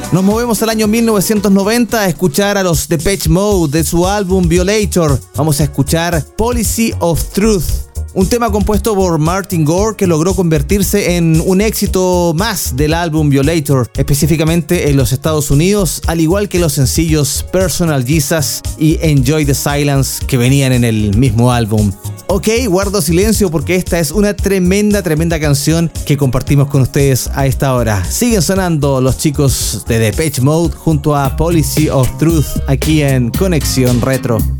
Nos movemos al año 1990 a escuchar a los Depeche Mode de su álbum Violator. Vamos a escuchar Policy of Truth, un tema compuesto por Martin Gore que logró convertirse en un éxito más del álbum Violator, específicamente en los Estados Unidos, al igual que los sencillos Personal Jesus y Enjoy the Silence que venían en el mismo álbum. Ok, guardo silencio porque esta es una tremenda canción que compartimos con ustedes a esta hora. Siguen sonando los chicos de Depeche Mode junto a Policy of Truth aquí en Conexión Retro.